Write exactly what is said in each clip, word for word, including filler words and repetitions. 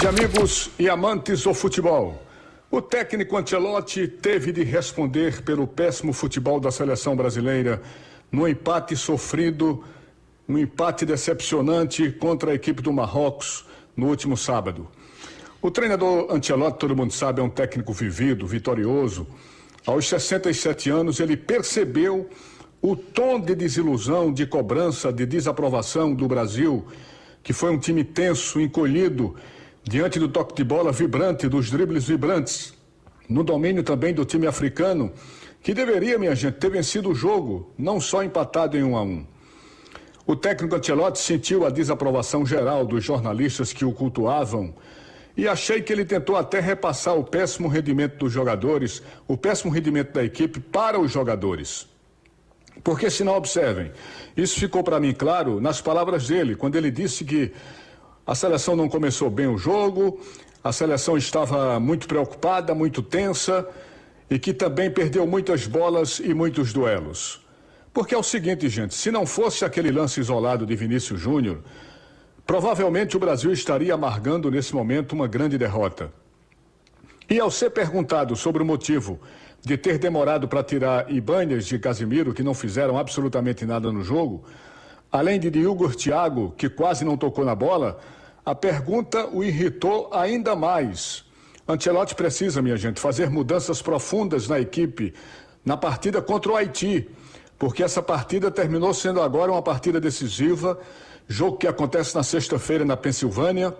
Amigos e amantes do futebol, o técnico Ancelotti teve de responder pelo péssimo futebol da seleção brasileira no empate sofrido, um empate decepcionante contra a equipe do Marrocos no último sábado. O treinador Ancelotti, todo mundo sabe, é um técnico vivido, vitorioso. Aos sessenta e sete anos, ele percebeu o tom de desilusão, de cobrança, de desaprovação do Brasil, que foi um time tenso, encolhido, diante do toque de bola vibrante, dos dribles vibrantes, no domínio também do time africano, que deveria, minha gente, ter vencido o jogo, não só empatado em um a um. O técnico Ancelotti sentiu a desaprovação geral dos jornalistas que o cultuavam e achei que ele tentou até repassar o péssimo rendimento dos jogadores, o péssimo rendimento da equipe para os jogadores. Porque, se não observem, isso ficou para mim claro nas palavras dele, quando ele disse que a seleção não começou bem o jogo, a seleção estava muito preocupada, muito tensa e que também perdeu muitas bolas e muitos duelos. Porque é o seguinte, gente, se não fosse aquele lance isolado de Vinícius Júnior, provavelmente o Brasil estaria amargando nesse momento uma grande derrota. E ao ser perguntado sobre o motivo de ter demorado para tirar Ibáñez e Casemiro, que não fizeram absolutamente nada no jogo, além de Diogo Thiago, que quase não tocou na bola, a pergunta o irritou ainda mais. Ancelotti precisa, minha gente, fazer mudanças profundas na equipe na partida contra o Haiti, porque essa partida terminou sendo agora uma partida decisiva, jogo que acontece na sexta-feira na Pensilvânia,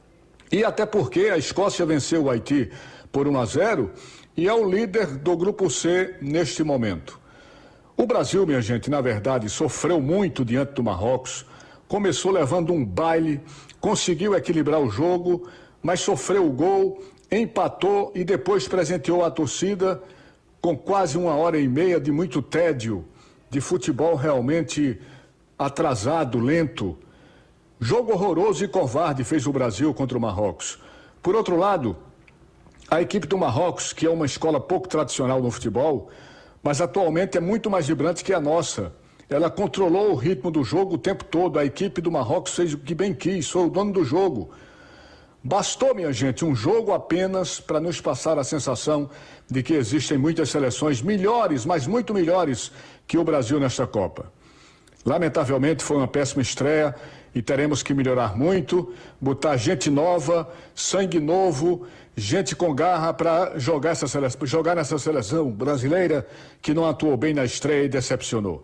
e até porque a Escócia venceu o Haiti por um a zero e é o líder do Grupo C neste momento. O Brasil, minha gente, na verdade, sofreu muito diante do Marrocos, começou levando um baile, conseguiu equilibrar o jogo, mas sofreu o gol, empatou e depois presenteou a torcida com quase uma hora e meia de muito tédio, de futebol realmente atrasado, lento. Jogo horroroso e covarde fez o Brasil contra o Marrocos. Por outro lado, a equipe do Marrocos, que é uma escola pouco tradicional no futebol, mas atualmente é muito mais vibrante que a nossa. Ela controlou o ritmo do jogo o tempo todo. A equipe do Marrocos fez o que bem quis, foi o dono do jogo. Bastou, minha gente, um jogo apenas para nos passar a sensação de que existem muitas seleções melhores, mas muito melhores que o Brasil nesta Copa. Lamentavelmente foi uma péssima estreia e teremos que melhorar muito, botar gente nova, sangue novo, gente com garra para jogar, essa seleção, jogar nessa seleção brasileira que não atuou bem na estreia e decepcionou.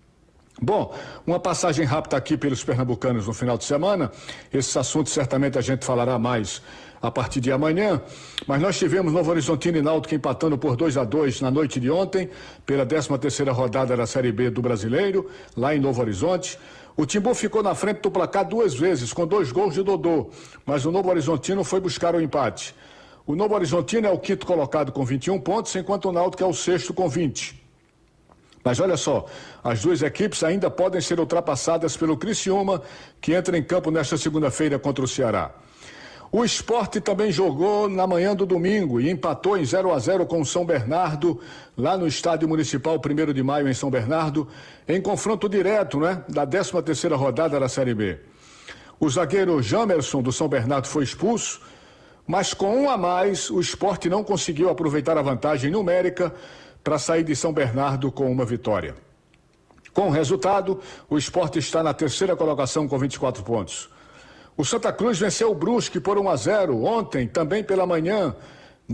Bom, uma passagem rápida aqui pelos pernambucanos no final de semana. Esses assuntos certamente a gente falará mais a partir de amanhã, mas nós tivemos Novo Horizontino e Náutico empatando por dois a dois na noite de ontem, pela décima terceira rodada da Série B do Brasileiro, lá em Novo Horizonte. O Timbu ficou na frente do placar duas vezes, com dois gols de Dodô, mas o Novo Horizontino foi buscar o empate. O Novo Horizontino é o quinto colocado com vinte e um pontos, enquanto o Náutico é o sexto com vinte. Mas olha só, as duas equipes ainda podem ser ultrapassadas pelo Criciúma, que entra em campo nesta segunda-feira contra o Ceará. O Sport também jogou na manhã do domingo e empatou em zero a zero com o São Bernardo, lá no Estádio Municipal primeiro de maio em São Bernardo, em confronto direto, né, da décima terceira rodada da Série B. O zagueiro Jamerson do São Bernardo foi expulso, mas com um a mais, o Sport não conseguiu aproveitar a vantagem numérica para sair de São Bernardo com uma vitória. Com o resultado, o Sport está na terceira colocação com vinte e quatro pontos. O Santa Cruz venceu o Brusque por um a zero ontem, também pela manhã,